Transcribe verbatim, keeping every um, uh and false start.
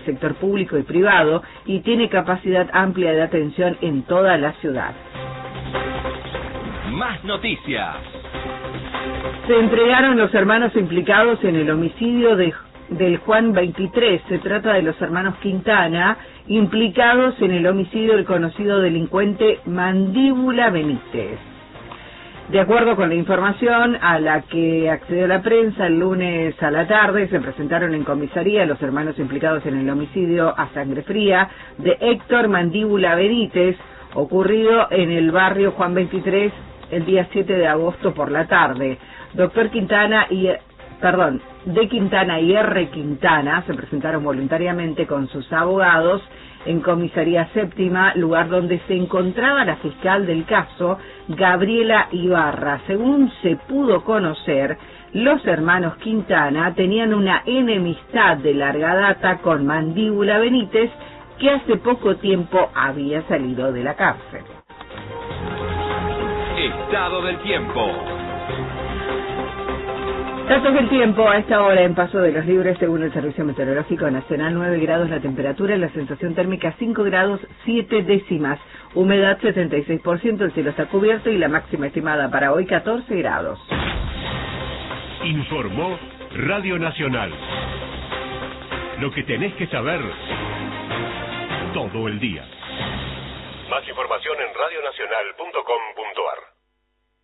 sector público y privado y tiene capacidad amplia de atención en toda la ciudad. Más noticias. Se entregaron los hermanos implicados en el homicidio de, del Juan veintitrés. Se trata de los hermanos Quintana, implicados en el homicidio del conocido delincuente Mandíbula Benítez. De acuerdo con la información a la que accedió la prensa el lunes a la tarde, se presentaron en comisaría los hermanos implicados en el homicidio a sangre fría de Héctor Mandíbula Benítez, ocurrido en el barrio Juan veintitrés el día siete de agosto por la tarde. Doctor Quintana y, perdón, de Quintana y R. Quintana se presentaron voluntariamente con sus abogados en comisaría séptima, lugar donde se encontraba la fiscal del caso, Gabriela Ibarra. Según se pudo conocer, los hermanos Quintana tenían una enemistad de larga data con Mandíbula Benítez, que hace poco tiempo había salido de la cárcel. Estado del tiempo. Datos del tiempo a esta hora en Paso de los Libres, según el Servicio Meteorológico Nacional, nueve grados la temperatura, la sensación térmica cinco grados siete décimas, humedad setenta y seis por ciento, el cielo está cubierto y la máxima estimada para hoy catorce grados. Informó Radio Nacional. Lo que tenés que saber todo el día. Más información en radionacional punto com punto ar.